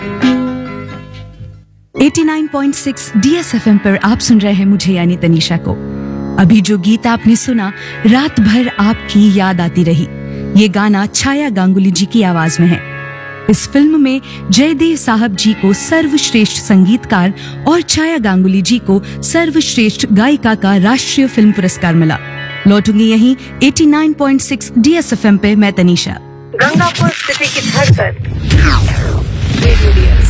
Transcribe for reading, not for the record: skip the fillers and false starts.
89.6 DSFM पर आप सुन रहे हैं मुझे यानी तनीषा को। अभी जो गीत आपने सुना, रात भर आपकी याद आती रही, ये गाना छाया गांगुली जी की आवाज में है। इस फिल्म में जयदेव साहब जी को सर्वश्रेष्ठ संगीतकार और छाया गांगुली जी को सर्वश्रेष्ठ गायिका का राष्ट्रीय फिल्म पुरस्कार मिला। लौटूंगी यहीं 89.6 DSFM पे मैं तनीषा। गंगापुर सिटी की धड़कन रेडियो